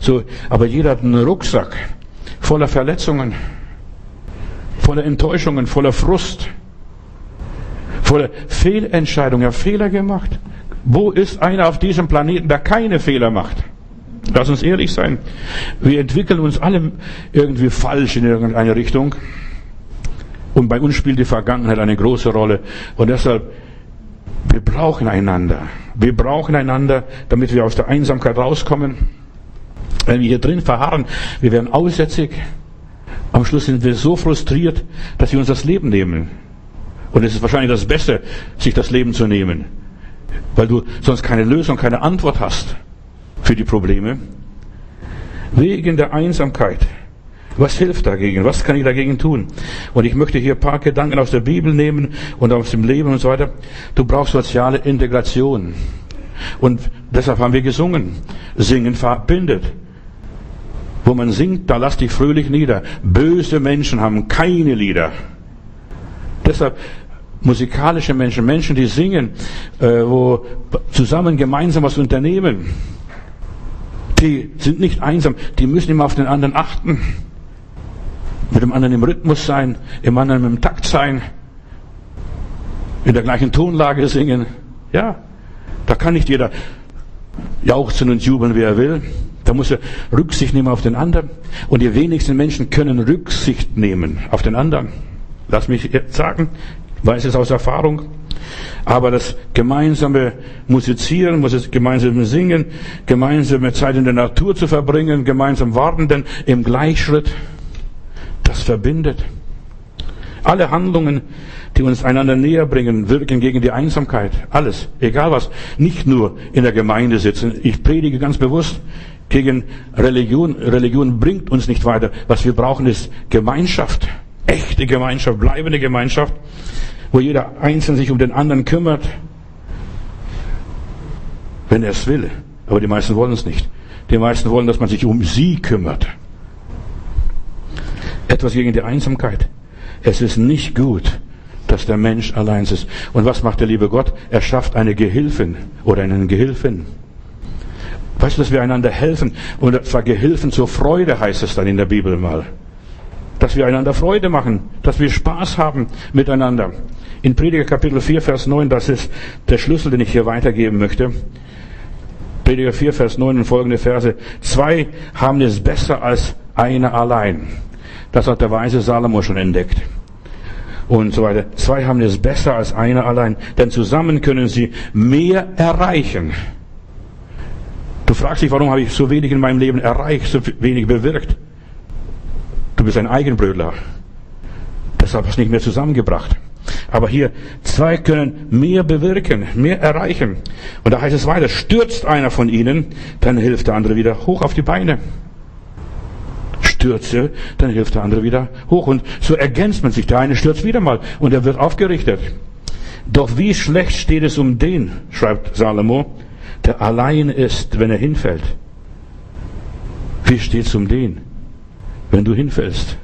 So, aber jeder hat einen Rucksack voller Verletzungen, voller Enttäuschungen, voller Frust, voller Fehlentscheidungen, Fehler gemacht. Wo ist einer auf diesem Planeten, der keine Fehler macht? Lass uns ehrlich sein. Wir entwickeln uns alle irgendwie falsch in irgendeine Richtung. Und bei uns spielt die Vergangenheit eine große Rolle. Und deshalb, wir brauchen einander. Wir brauchen einander, damit wir aus der Einsamkeit rauskommen. Wenn wir hier drin verharren, wir werden aussätzig. Am Schluss sind wir so frustriert, dass wir uns das Leben nehmen. Und es ist wahrscheinlich das Beste, sich das Leben zu nehmen. Weil du sonst keine Lösung, keine Antwort hast für die Probleme. Wegen der Einsamkeit. Was hilft dagegen? Was kann ich dagegen tun? Und ich möchte hier ein paar Gedanken aus der Bibel nehmen und aus dem Leben und so weiter. Du brauchst soziale Integration. Und deshalb haben wir gesungen. Singen verbindet. Wo man singt, da lass dich fröhlich nieder. Böse Menschen haben keine Lieder. Deshalb musikalische Menschen, Menschen, die singen, wo zusammen gemeinsam was unternehmen, die sind nicht einsam, die müssen immer auf den anderen achten, mit dem anderen im Rhythmus sein, im anderen im Takt sein, in der gleichen Tonlage singen. Ja, da kann nicht jeder jauchzen und jubeln, wie er will. Da muss er Rücksicht nehmen auf den anderen. Und die wenigsten Menschen können Rücksicht nehmen auf den anderen. Lass mich jetzt sagen, ich weiß es aus Erfahrung. Aber das gemeinsame Musizieren, das gemeinsame Singen, gemeinsame Zeit in der Natur zu verbringen, gemeinsam warten, denn im Gleichschritt, das verbindet. Alle Handlungen, die uns einander näher bringen, wirken gegen die Einsamkeit. Alles, egal was. Nicht nur in der Gemeinde sitzen. Ich predige ganz bewusst gegen Religion. Religion bringt uns nicht weiter. Was wir brauchen, ist Gemeinschaft. Echte Gemeinschaft, bleibende Gemeinschaft, wo jeder einzeln sich um den anderen kümmert, wenn er es will. Aber die meisten wollen es nicht. Die meisten wollen, dass man sich um sie kümmert. Etwas gegen die Einsamkeit. Es ist nicht gut, dass der Mensch allein ist. Und was macht der liebe Gott? Er schafft eine Gehilfin oder einen Gehilfin. Weißt du, dass wir einander helfen? Und zwar Gehilfen zur Freude heißt es dann in der Bibel mal. Dass wir einander Freude machen, dass wir Spaß haben miteinander. In Prediger Kapitel 4, Vers 9, das ist der Schlüssel, den ich hier weitergeben möchte. Prediger 4, Vers 9 und folgende Verse. 2 haben es besser als einer allein. Das hat der weise Salomo schon entdeckt. Und so weiter. 2 haben es besser als einer allein, denn zusammen können sie mehr erreichen. Du fragst dich, warum habe ich so wenig in meinem Leben erreicht, so wenig bewirkt? Du bist ein Eigenbrötler. Deshalb hast du nicht mehr zusammengebracht. Aber hier, 2 können mehr bewirken, mehr erreichen. Und da heißt es weiter, stürzt einer von ihnen, dann hilft der andere wieder hoch auf die Beine. Stürze, dann hilft der andere wieder hoch. Und so ergänzt man sich. Der eine stürzt wieder mal und er wird aufgerichtet. Doch wie schlecht steht es um den, schreibt Salomo, der allein ist, wenn er hinfällt. Wie steht es um den, wenn du hinfällst?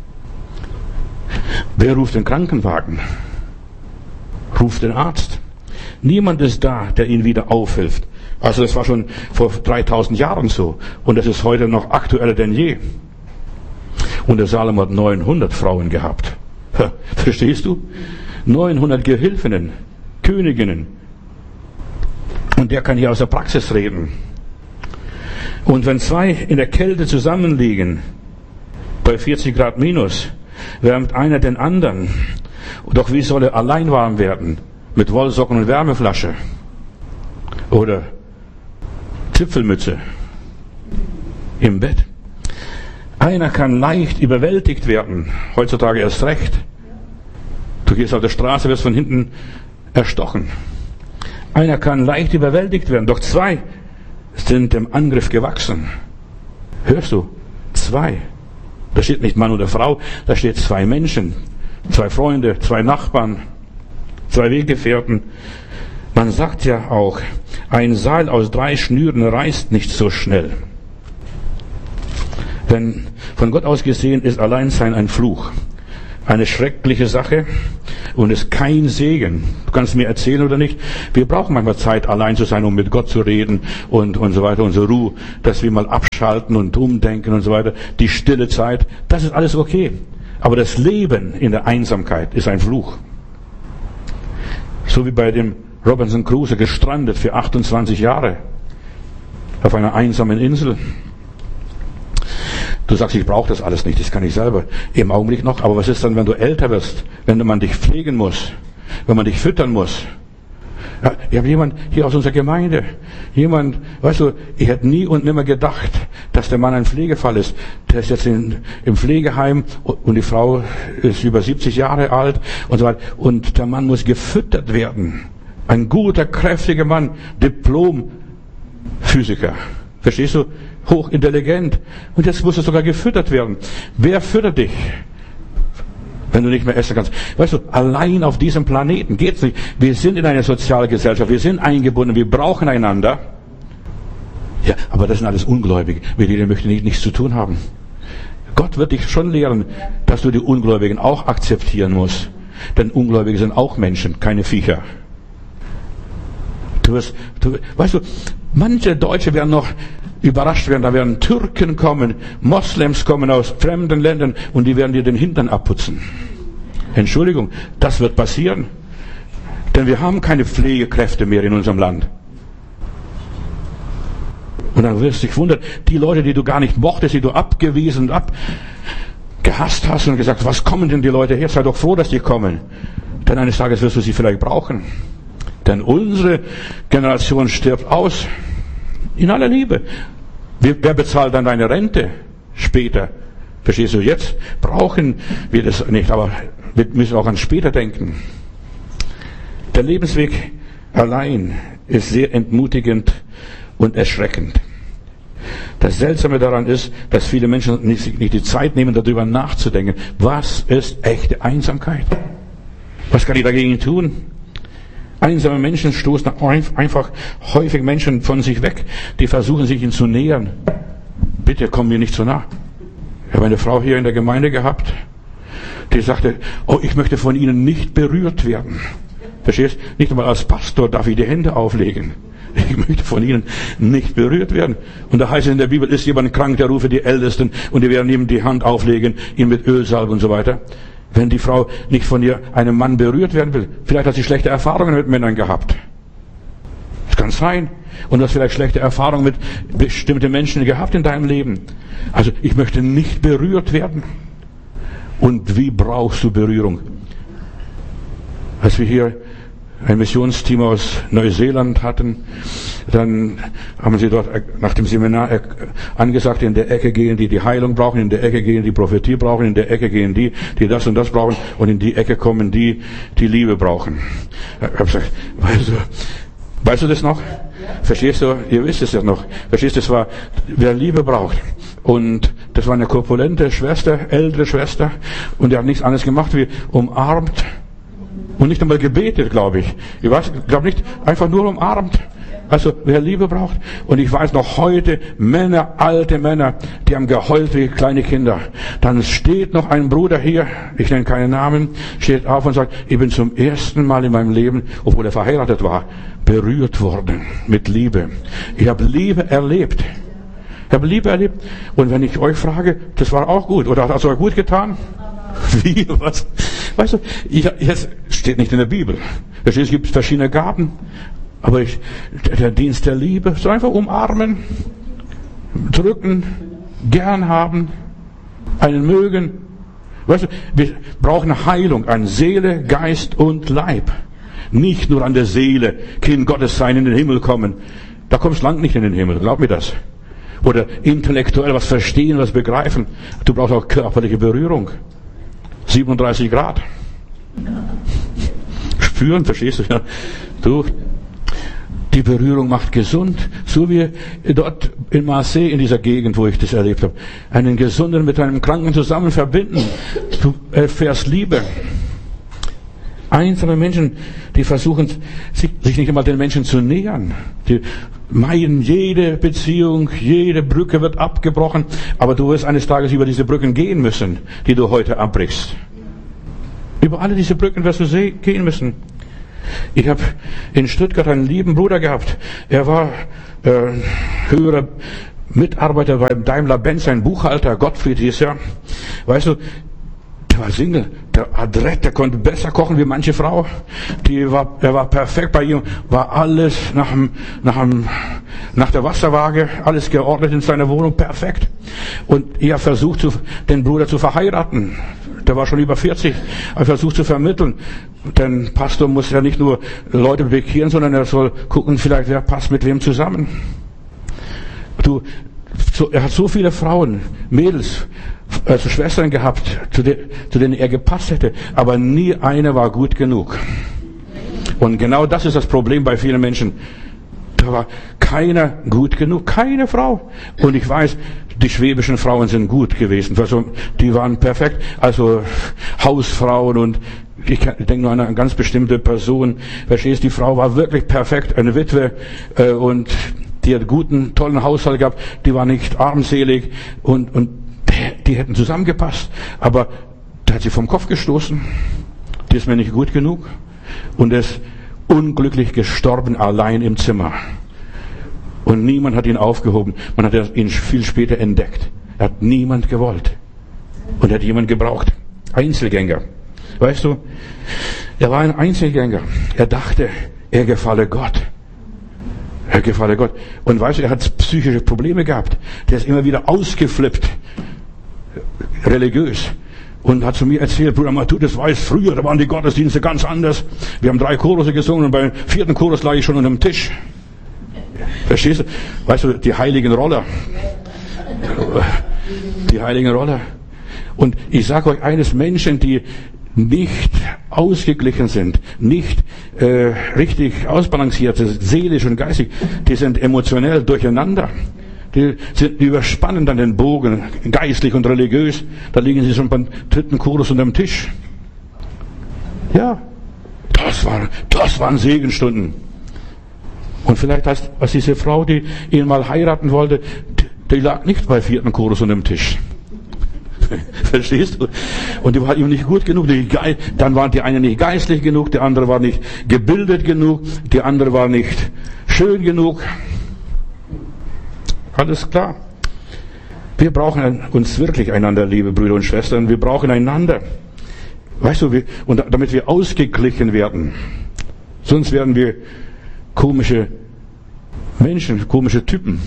Wer ruft den Krankenwagen? Ruft den Arzt. Niemand ist da, der ihn wieder aufhilft. Also das war schon vor 3000 Jahren so. Und das ist heute noch aktueller denn je. Und der Salomo hat 900 Frauen gehabt. Verstehst du? 900 Gehilfinnen, Königinnen. Und der kann hier aus der Praxis reden. Und wenn 2 in der Kälte zusammenliegen, bei 40 Grad minus, wärmt einer den anderen. Doch wie soll er allein warm werden? Mit Wollsocken und Wärmeflasche. Oder Zipfelmütze. Im Bett. Einer kann leicht überwältigt werden. Heutzutage erst recht. Du gehst auf der Straße, wirst von hinten erstochen. Einer kann leicht überwältigt werden. Doch 2 sind dem Angriff gewachsen. Hörst du? 2. Da steht nicht Mann oder Frau, da steht 2 Menschen, 2 Freunde, 2 Nachbarn, 2 Weggefährten. Man sagt ja auch, ein Seil aus 3 Schnüren reißt nicht so schnell. Denn von Gott aus gesehen ist Alleinsein ein Fluch. eine schreckliche Sache und ist kein Segen. Du kannst mir erzählen oder nicht. Wir brauchen manchmal Zeit, allein zu sein, um mit Gott zu reden und so weiter, unsere Ruhe, dass wir mal abschalten und umdenken und so weiter. Die stille Zeit, das ist alles okay. Aber das Leben in der Einsamkeit ist ein Fluch. So wie bei dem Robinson Crusoe, gestrandet für 28 Jahre auf einer einsamen Insel. Du sagst, ich brauche das alles nicht, das kann ich selber. Im Augenblick noch, aber was ist dann, wenn du älter wirst? Wenn man dich pflegen muss, wenn man dich füttern muss. Ja, ich habe jemand hier aus unserer Gemeinde, weißt du, ich hätte nie und nimmer gedacht, dass der Mann ein Pflegefall ist. Der ist jetzt im Pflegeheim und die Frau ist über 70 Jahre alt und so weiter. Und der Mann muss gefüttert werden. Ein guter, kräftiger Mann, Diplom-Physiker. Verstehst du? Hochintelligent. Und jetzt muss er sogar gefüttert werden. Wer füttert dich, wenn du nicht mehr essen kannst? Weißt du, allein auf diesem Planeten geht's nicht. Wir sind in einer Sozialgesellschaft, wir sind eingebunden, wir brauchen einander. Ja, aber das sind alles Ungläubige, mit denen möchte ich nichts zu tun haben. Gott wird dich schon lehren, dass du die Ungläubigen auch akzeptieren musst. Denn Ungläubige sind auch Menschen, keine Viecher. Weißt du, manche Deutsche werden noch überrascht werden, da werden Türken kommen, Moslems kommen aus fremden Ländern und die werden dir den Hintern abputzen. Entschuldigung, das wird passieren. Denn wir haben keine Pflegekräfte mehr in unserem Land. Und dann wirst du dich wundern, die Leute, die du gar nicht mochtest, die du abgewiesen und abgehasst hast und gesagt, was kommen denn die Leute her? Sei doch froh, dass die kommen. Denn eines Tages wirst du sie vielleicht brauchen. Denn unsere Generation stirbt aus. In aller Liebe. Wer bezahlt dann deine Rente später? Verstehst du? Jetzt brauchen wir das nicht, aber wir müssen auch an später denken. Der Lebensweg allein ist sehr entmutigend und erschreckend. Das Seltsame daran ist, dass viele Menschen sich nicht die Zeit nehmen, darüber nachzudenken. Was ist echte Einsamkeit? Was kann ich dagegen tun? Einsame Menschen stoßen einfach häufig Menschen von sich weg, die versuchen, sich ihnen zu nähern. Bitte komm mir nicht so nah. Ich habe eine Frau hier in der Gemeinde gehabt, die sagte, oh, ich möchte von Ihnen nicht berührt werden. Verstehst? Nicht einmal als Pastor darf ich die Hände auflegen. Ich möchte von Ihnen nicht berührt werden. Und da heißt es in der Bibel, ist jemand krank, der rufe die Ältesten und die werden ihm die Hand auflegen, ihn mit Öl salben und so weiter. Wenn die Frau nicht von einem Mann berührt werden will, vielleicht hat sie schlechte Erfahrungen mit Männern gehabt. Das kann sein. Und du hast vielleicht schlechte Erfahrungen mit bestimmten Menschen gehabt in deinem Leben. Also ich möchte nicht berührt werden. Und wie brauchst du Berührung? Als wir hier ein Missionsteam aus Neuseeland hatten, dann haben sie dort nach dem Seminar angesagt, in der Ecke gehen die Heilung brauchen, in der Ecke gehen die Prophetie brauchen, in der Ecke gehen die das und das brauchen und in die Ecke kommen die Liebe brauchen. Ich habe gesagt, weißt du das noch? Verstehst du? Ihr wisst es ja noch. Verstehst du, das war, wer Liebe braucht. Und das war eine korpulente Schwester, ältere Schwester und die hat nichts anderes gemacht wie umarmt und nicht einmal gebetet, glaube ich. Ich glaube nicht, einfach nur umarmt. Also, wer Liebe braucht. Und ich weiß noch heute, Männer, alte Männer, die haben geheult wie kleine Kinder. Dann steht noch ein Bruder hier, ich nenne keinen Namen, steht auf und sagt, ich bin zum ersten Mal in meinem Leben, obwohl er verheiratet war, berührt worden mit Liebe. Ich habe Liebe erlebt. Und wenn ich euch frage, das war auch gut. Oder hat es euch gut getan? Wie? Was? Weißt du, jetzt steht nicht in der Bibel. Es gibt verschiedene Gaben. Aber der Dienst der Liebe, so einfach umarmen, drücken, gern haben, einen mögen. Weißt du, wir brauchen Heilung an Seele, Geist und Leib. Nicht nur an der Seele, Kind Gottes sein, in den Himmel kommen. Da kommst du lang nicht in den Himmel, glaub mir das. Oder intellektuell was verstehen, was begreifen. Du brauchst auch körperliche Berührung. 37 Grad. Spüren, verstehst du? Ja. Die Berührung macht gesund, so wie dort in Marseille, in dieser Gegend, wo ich das erlebt habe. Einen Gesunden mit einem Kranken zusammen verbinden. Du erfährst Liebe. Einsame Menschen, die versuchen, sich nicht einmal den Menschen zu nähern. Die meiden jede Beziehung, jede Brücke wird abgebrochen. Aber du wirst eines Tages über diese Brücken gehen müssen, die du heute abbrichst. Über alle diese Brücken wirst du gehen müssen. Ich habe in Stuttgart einen lieben Bruder gehabt. Er war höherer Mitarbeiter bei Daimler-Benz, ein Buchhalter, Gottfried hieß er. Weißt du, der war Single, der adrett, der konnte besser kochen wie manche Frau. Er war perfekt bei ihm, war alles nach der Wasserwaage, alles geordnet in seiner Wohnung, perfekt. Und er versucht, den Bruder zu verheiraten. Der war schon über 40, er versucht zu vermitteln. Denn Pastor muss ja nicht nur Leute bekehren, sondern er soll gucken, vielleicht wer passt mit wem zusammen. Er hat so viele Frauen, Mädels, also Schwestern gehabt, zu denen er gepasst hätte, aber nie eine war gut genug. Und genau das ist das Problem bei vielen Menschen. Da war keiner gut genug, keine Frau. Und ich weiß, die schwäbischen Frauen sind gut gewesen, also die waren perfekt, also Hausfrauen, und ich denke nur an eine ganz bestimmte Person. Verstehst, die Frau war wirklich perfekt, eine Witwe, und die hat guten, tollen Haushalt gehabt, die war nicht armselig, und die hätten zusammengepasst, aber da hat sie vom Kopf gestoßen, die ist mir nicht gut genug, und er ist unglücklich gestorben, allein im Zimmer. Und niemand hat ihn aufgehoben, man hat ihn viel später entdeckt. Er hat niemand gewollt. Und er hat jemand gebraucht. Einzelgänger. Weißt du, er war ein Einzelgänger. Er dachte, er gefalle Gott. Er gefalle Gott. Und weißt du, er hat psychische Probleme gehabt. Der ist immer wieder ausgeflippt. Religiös. Und hat zu mir erzählt, Bruder Matu, das weiß früher, da waren die Gottesdienste ganz anders. Wir haben 3 Chorusse gesungen und beim 4. Chorus lag ich schon unter dem Tisch. Verstehst du? Weißt du, die heiligen Roller. Die heiligen Roller. Und ich sage euch eines, Menschen, die nicht ausgeglichen sind, nicht richtig ausbalanciert sind, seelisch und geistig, die sind emotionell durcheinander. Die überspannen dann den Bogen, geistlich und religiös. Da liegen sie schon beim 3. Chorus unter dem Tisch. Ja, das waren Segenstunden. Und vielleicht als diese Frau, die ihn mal heiraten wollte, die lag nicht bei 4. Chorus unter dem Tisch. Verstehst du? Und die war ihm nicht gut genug. Dann war die eine nicht geistlich genug, die andere war nicht gebildet genug, die andere war nicht schön genug. Alles klar. Wir brauchen uns wirklich einander, liebe Brüder und Schwestern. Wir brauchen einander. Weißt du, und damit wir ausgeglichen werden. Sonst werden wir komische Menschen, komische Typen.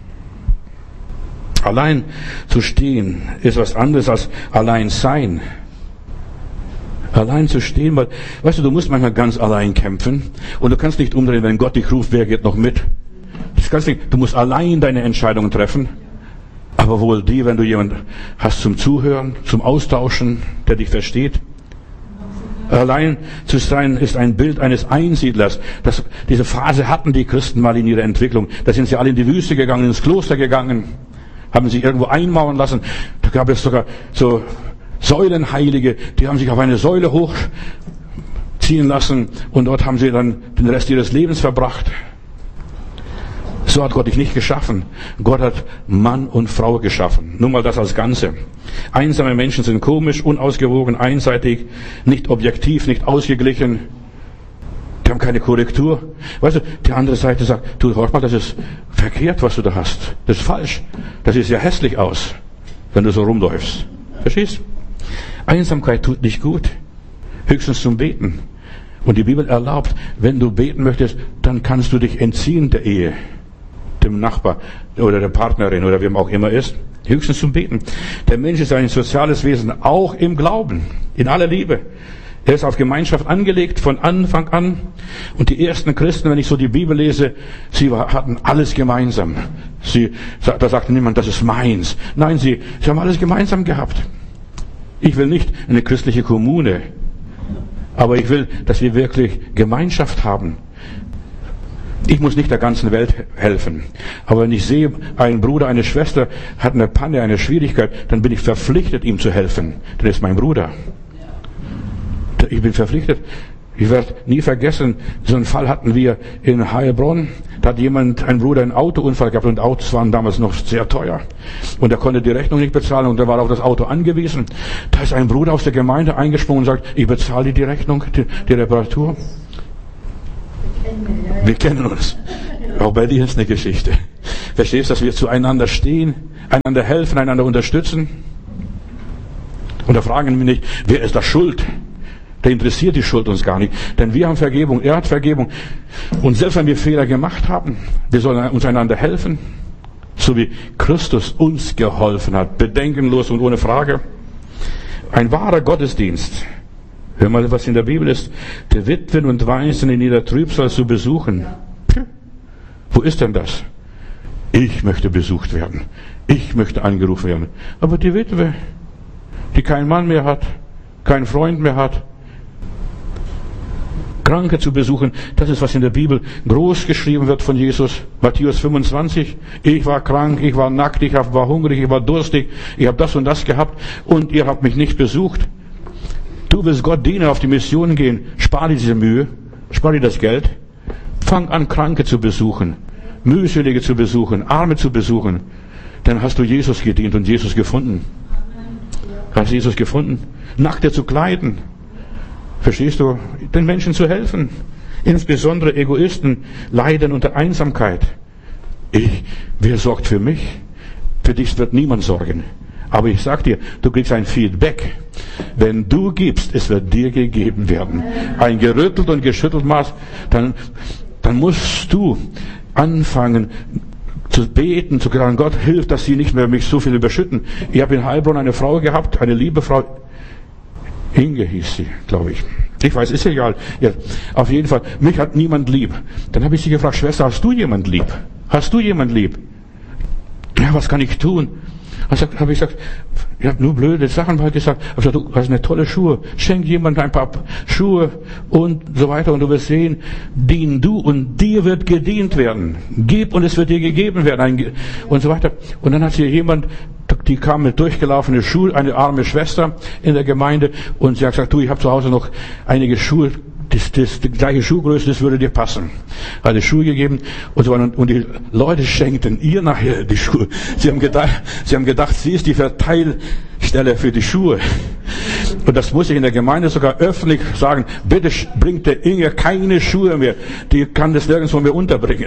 Allein zu stehen ist was anderes als allein sein. Allein zu stehen, weil, weißt du, du musst manchmal ganz allein kämpfen und du kannst nicht umdrehen, wenn Gott dich ruft, wer geht noch mit? Das kannst nicht, du musst allein deine Entscheidungen treffen, aber wohl die, wenn du jemanden hast zum Zuhören, zum Austauschen, der dich versteht. Allein zu sein ist ein Bild eines Einsiedlers. Diese Phase hatten die Christen mal in ihrer Entwicklung. Da sind sie alle in die Wüste gegangen, ins Kloster gegangen, haben sich irgendwo einmauern lassen. Da gab es sogar so Säulenheilige, die haben sich auf eine Säule hochziehen lassen und dort haben sie dann den Rest ihres Lebens verbracht. So hat Gott dich nicht geschaffen. Gott hat Mann und Frau geschaffen. Nur mal das als Ganze. Einsame Menschen sind komisch, unausgewogen, einseitig, nicht objektiv, nicht ausgeglichen. Die haben keine Korrektur. Weißt du, die andere Seite sagt, du, hör mal, das ist verkehrt, was du da hast. Das ist falsch. Das sieht ja hässlich aus, wenn du so rumläufst. Verstehst? Einsamkeit tut nicht gut. Höchstens zum Beten. Und die Bibel erlaubt, wenn du beten möchtest, dann kannst du dich entziehen der Ehe, dem Nachbar oder der Partnerin oder wem auch immer ist. Höchstens zum Beten. Der Mensch ist ein soziales Wesen, auch im Glauben, in aller Liebe. Er ist auf Gemeinschaft angelegt von Anfang an. Und die ersten Christen, wenn ich so die Bibel lese, sie hatten alles gemeinsam. Da sagte niemand, das ist meins. Nein, sie haben alles gemeinsam gehabt. Ich will nicht eine christliche Kommune, aber ich will, dass wir wirklich Gemeinschaft haben. Ich muss nicht der ganzen Welt helfen. Aber wenn ich sehe, ein Bruder, eine Schwester hat eine Panne, eine Schwierigkeit, dann bin ich verpflichtet, ihm zu helfen. Denn er ist mein Bruder. Ich bin verpflichtet. Ich werde nie vergessen, so einen Fall hatten wir in Heilbronn. Da hat ein Bruder einen Autounfall gehabt und Autos waren damals noch sehr teuer. Und er konnte die Rechnung nicht bezahlen und er war auf das Auto angewiesen. Da ist ein Bruder aus der Gemeinde eingesprungen und sagt, ich bezahle die Rechnung, die Reparatur. Wir kennen uns. Auch bei dir ist eine Geschichte. Verstehst du, dass wir zueinander stehen, einander helfen, einander unterstützen? Und da fragen wir nicht, wer ist da schuld? Da interessiert die Schuld uns gar nicht. Denn wir haben Vergebung, er hat Vergebung. Und selbst wenn wir Fehler gemacht haben, wir sollen uns einander helfen. So wie Christus uns geholfen hat. Bedenkenlos und ohne Frage. Ein wahrer Gottesdienst. Hör mal, was in der Bibel ist. Die Witwen und Waisen in jeder Trübsal zu besuchen. Wo ist denn das? Ich möchte besucht werden. Ich möchte angerufen werden. Aber die Witwe, die keinen Mann mehr hat, keinen Freund mehr hat, Kranke zu besuchen, das ist, was in der Bibel groß geschrieben wird von Jesus. Matthäus 25, ich war krank, ich war nackt, ich war hungrig, ich war durstig, ich habe das und das gehabt und ihr habt mich nicht besucht. Du willst Gott dienen, auf die Mission gehen, spar dir diese Mühe, spar dir das Geld, fang an, Kranke zu besuchen, Mühselige zu besuchen, Arme zu besuchen. Dann hast du Jesus gedient und Jesus gefunden. Hast Jesus gefunden? Nackte zu kleiden. Verstehst du? Den Menschen zu helfen. Insbesondere Egoisten leiden unter Einsamkeit. Wer sorgt für mich? Für dich wird niemand sorgen. Aber ich sag dir, du kriegst ein Feedback. Wenn du gibst, es wird dir gegeben werden. Ein gerüttelt und geschüttelt Maß, dann musst du anfangen zu beten, zu sagen, Gott hilft, dass sie nicht mehr mich so viel überschütten. Ich habe in Heilbronn eine Frau gehabt, eine liebe Frau, Inge hieß sie, glaube ich. Ich weiß, ist egal. Ja, auf jeden Fall, mich hat niemand lieb. Dann habe ich sie gefragt, Schwester, hast du jemand lieb? Hast du jemand lieb? Ja, was kann ich tun? Habe ich gesagt, ich habe nur blöde Sachen mal gesagt. Ich habe gesagt, du hast eine tolle Schuhe. Schenk jemandem ein paar Schuhe und so weiter. Und du wirst sehen, dien du und dir wird gedient werden. Gib und es wird dir gegeben werden. Und so weiter. Und dann hat hier jemand, die kam mit durchgelaufenen Schuhen, eine arme Schwester in der Gemeinde. Und sie hat gesagt, du, ich habe zu Hause noch einige Schuhe. Die gleiche Schuhgröße, das würde dir passen. Hat die Schuhe gegeben und die Leute schenkten ihr nachher die Schuhe. Sie haben gedacht, sie ist die Verteilstelle für die Schuhe. Und das muss ich in der Gemeinde sogar öffentlich sagen. Bitte bringt der Inge keine Schuhe mehr. Die kann das nirgendwo mehr unterbringen.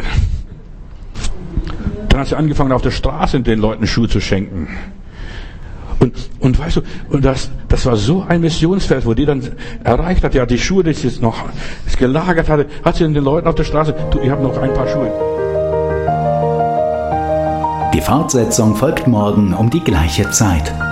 Dann hat sie angefangen, auf der Straße den Leuten Schuhe zu schenken. Und weißt du, und das war so ein Missionsfeld, wo die dann erreicht hat, ja, die Schuhe, die sie jetzt noch gelagert hatte, hat sie den Leuten auf der Straße, du, ich habe noch ein paar Schuhe. Die Fortsetzung folgt morgen um die gleiche Zeit.